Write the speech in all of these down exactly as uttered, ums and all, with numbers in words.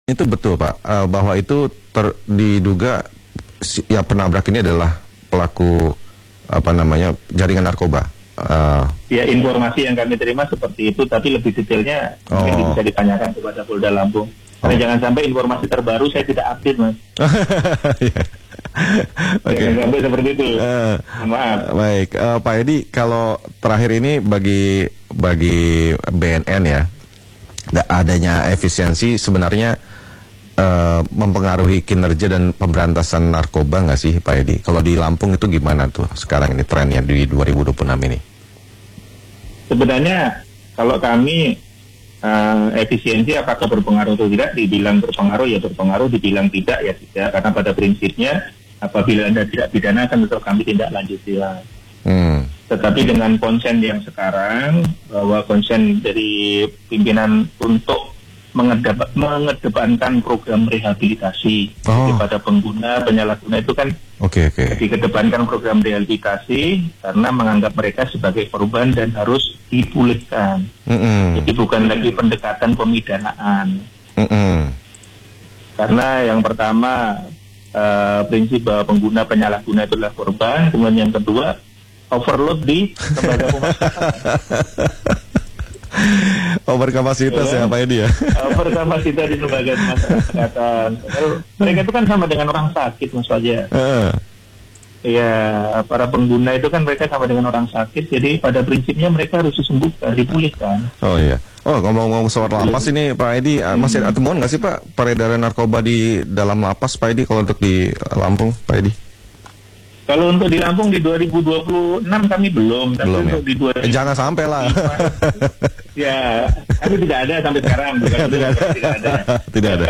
Itu betul Pak, uh, bahwa itu ter, diduga si, ya penabrak ini adalah pelaku apa namanya jaringan narkoba. Uh, ya informasi yang kami terima seperti itu, tapi lebih detailnya oh. mungkin bisa ditanyakan kepada Polda Lampung. Karena oh. jangan sampai informasi terbaru saya tidak update mas. Oke. Jangan sampai seperti itu. Uh, Maaf. Baik, uh, Pak Edi, kalau terakhir ini bagi bagi B N N ya, adanya efisiensi sebenarnya Uh, mempengaruhi kinerja dan pemberantasan narkoba nggak sih Pak Edi? Kalau di Lampung itu gimana tuh sekarang ini trennya di dua ribu dua puluh enam ini? Sebenarnya kalau kami uh, efisiensi apakah berpengaruh atau tidak, dibilang berpengaruh ya berpengaruh, dibilang tidak ya tidak, karena pada prinsipnya apabila Anda tidak pidana akan tetap kami tindak lanjuti lah. Hmm. Tetapi dengan konsen yang sekarang, bahwa konsen dari pimpinan untuk Mengedep, mengedepankan program rehabilitasi oh. kepada pengguna penyalahguna itu kan okay, okay. dikedepankan program rehabilitasi karena menganggap mereka sebagai korban dan harus dipulihkan. Mm-hmm. Jadi bukan lagi pendekatan pemidanaan. Mm-hmm. Karena yang pertama uh, prinsip bahwa pengguna penyalahguna itu adalah korban, kemudian yang kedua overload di lembaga pemasyarakatan. Overkapasitas ya, ya Pak Edi ya. Overkapasitas di lembaga pemasyarakatan. Mereka itu kan sama dengan orang sakit mas aja. Uh. Ya, para pengguna itu kan mereka sama dengan orang sakit. Jadi pada prinsipnya mereka harus disembuhkan, dipulihkan. Oh iya. Oh ngomong-ngomong soal lapas ini Pak Edi, hmm. masih ada temuan nggak sih Pak peredaran narkoba di dalam lapas Pak Edi kalau untuk di Lampung Pak Edi? Kalau untuk di Lampung di dua ribu dua puluh enam kami belum, tapi belum, untuk ya? di dua ribu dua puluh lima, eh, jangan sampai lah. Ya, kami tidak ada sampai sekarang. Bukan tidak, ada. tidak ada. Tidak ada.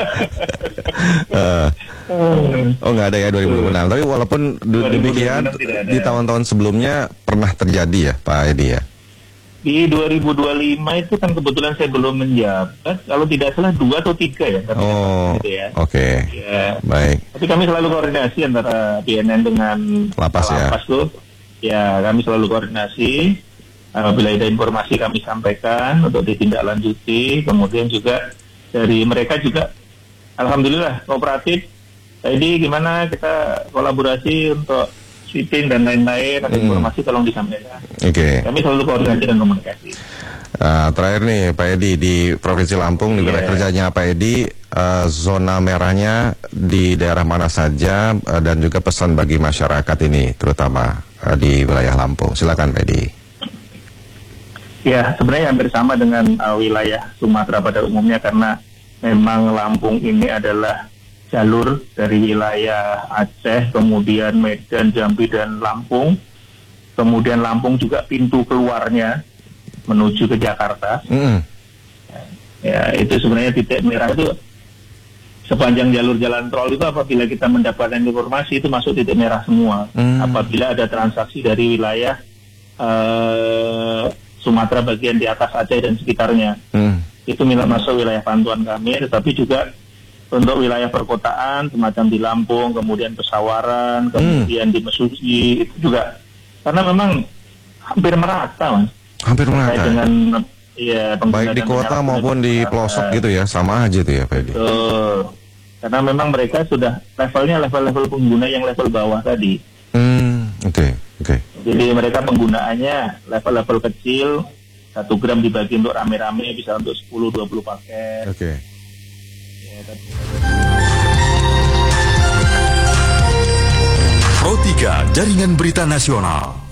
uh, oh nggak ada ya dua ribu dua puluh enam. Tapi walaupun demikian di tahun-tahun sebelumnya pernah terjadi ya Pak Edi ya. Di dua ribu dua puluh lima itu kan kebetulan saya belum menjabat, kalau tidak salah dua atau tiga ya. Oh, gitu ya. Oke. Okay. Ya. Baik. Tapi kami selalu koordinasi antara B N N dengan lapas, lapas ya. Tuh. Ya, kami selalu koordinasi. Apabila ada informasi kami sampaikan untuk ditindaklanjuti. Kemudian juga dari mereka juga, alhamdulillah kooperatif. Jadi gimana kita kolaborasi untuk sweeping dan lain-lain, ada hmm. informasi tolong disampaikan. Oke. Okay. Kami selalu koordinasi dan komunikasi. Uh, terakhir nih Pak Edi, di Provinsi Lampung, di wilayah yeah. kerjanya Pak Edi, uh, zona merahnya di daerah mana saja, uh, dan juga pesan bagi masyarakat ini, terutama uh, di wilayah Lampung. Silakan Pak Edi. Ya, sebenarnya hampir sama dengan uh, wilayah Sumatera pada umumnya, karena memang Lampung ini adalah jalur dari wilayah Aceh, kemudian Medan, Jambi, dan Lampung. Kemudian Lampung juga pintu keluarnya menuju ke Jakarta. Mm. Ya, itu sebenarnya titik merah itu sepanjang jalur jalan tol itu, apabila kita mendapatkan informasi itu masuk titik merah semua. Mm. Apabila ada transaksi dari wilayah uh, Sumatera bagian di atas Aceh dan sekitarnya, mm. itu masuk wilayah pantauan kami, tetapi juga untuk wilayah perkotaan semacam di Lampung, kemudian Pesawaran, kemudian hmm. di Mesuji, itu juga karena memang hampir merata mas. Hampir merata. Dengan ya, baik di kota maupun di pelosok gitu ya, sama aja tuh ya Pak Edi. Betul. Karena memang mereka sudah levelnya level-level pengguna yang level bawah tadi. Hmm, oke, okay, oke. Okay. Jadi mereka penggunaannya level-level kecil, satu gram dibagi untuk rame-rame bisa untuk sepuluh dua puluh paket. Oke. Okay. Pro tiga Jaringan Berita Nasional.